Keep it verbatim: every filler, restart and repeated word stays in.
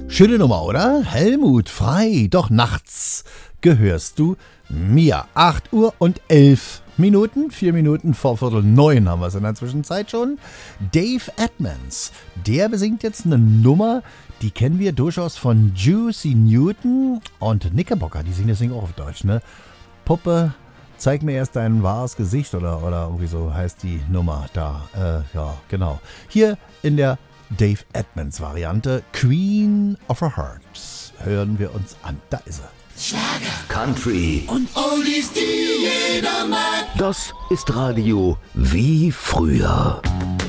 Schöne Nummer, oder? Helmut Frei, doch nachts gehörst du mir. acht Uhr und elf Minuten, vier Minuten vor Viertel neun haben wir es in der Zwischenzeit schon. Dave Edmunds, der besingt jetzt eine Nummer, die kennen wir durchaus von Juicy Newton und Knickerbocker, die singen das Ding auch auf Deutsch, ne? Puppe, zeig mir erst dein wahres Gesicht oder, oder irgendwie so heißt die Nummer da. Äh, ja, genau. Hier in der Dave Edmunds Variante Queen of Our Hearts hören wir uns an. Da ist er. Schlager, Country und Oldies, die jeder mag. Das ist Radio wie früher.